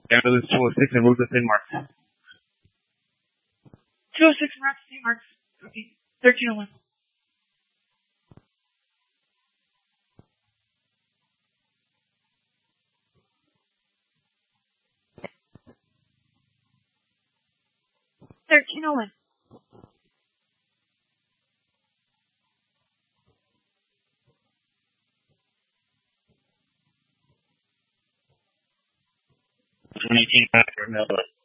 Down to this 206 and move the thin marks. 206 marks, thin marks. Okay. 1301. $13.01. $18 for Miller.